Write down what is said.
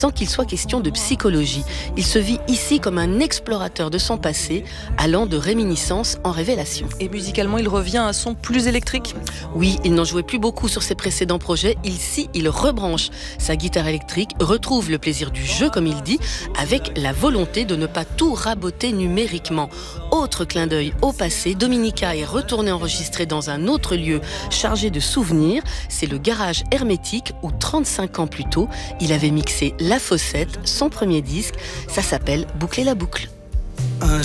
sans qu'il soit question de psychologie. Il se vit ici comme un explorateur de son passé, allant de réminiscence en révélation. Et musicalement, il revient à un son plus électrique. Oui, il n'en jouait plus beaucoup sur ses précédents projets. Ici, il rebranche sa guitare électrique, retrouve le plaisir du jeu, comme il dit, avec la volonté de ne pas tout raboter numériquement. Autre clin d'œil au passé, Dominica est retourné enregistrer dans un autre lieu chargé de souvenirs. C'est le garage hermétique où 35 ans plus tôt, il avait mixé La Fossette, son premier disque. Ça s'appelle Boucler la boucle.